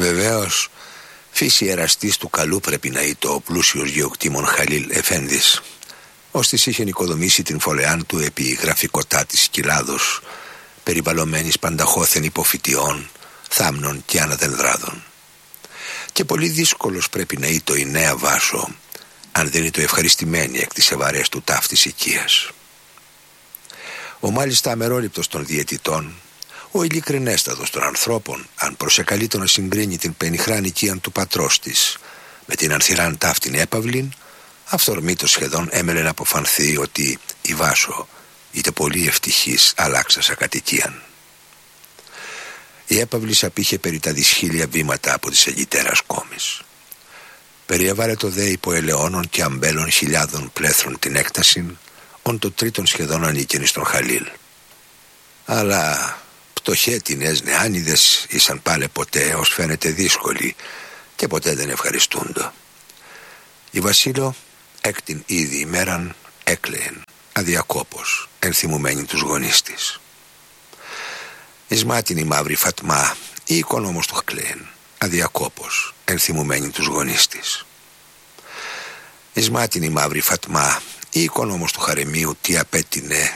Βεβαίως, φύση εραστής του καλού πρέπει να ήταν ο πλούσιος γεωκτήμων Χαλίλ Εφένδης, ώστις είχε νοικοδομήσει την φωλεάν του επί γραφικοτά της Κοιλάδος, περιβαλλομένης πανταχώθεν υποφυτιών, θάμνων και αναδενδράδων. Και πολύ δύσκολος πρέπει να ήταν η νέα Βάσο, αν δεν ήταν ευχαριστημένη εκ της ευαρές του ταύτης οικίας. Ο μάλιστα αμερόληπτος των διαιτητών, ο ειλικρινέστατος των ανθρώπων, αν προσεκαλεί το να συγκρίνει την πενιχράν οικίαν του πατρός της με την ανθυράν ταύτην έπαυλην, αυθορμήτως σχεδόν έμελε να αποφανθεί ότι η Βάσο είτε πολύ ευτυχής αλλάξασα κατοικίαν. Η έπαυλης απήχε περί τα δυσχίλια βήματα από της Αιγιτέρας κόμης. Περιέβαλε το δε υπό ελαιώνων και αμπέλων χιλιάδων πλέθρων την έκτασιν, ον το τρίτον σχεδόν ανήκεν εις τον Χαλίλ. Αλλά πτωχέτινες νεάνιδες ήσαν πάλε ποτέ, ως φαίνεται δύσκολοι, και ποτέ δεν ευχαριστούντο. Η Βασίλο έκτην ήδη ημέραν έκλαιεν αδιακόπως, ενθυμουμένη τους γονείς της. Εις μάτιν η μαύρη Φατμά, η οίκον όμως του χκλέεν αδιακόπως, ενθυμουμένη τους γονείς της. Εις μάτιν η μαύρη Φατμά, η οίκον όμως του Χαρεμίου τι απέτεινε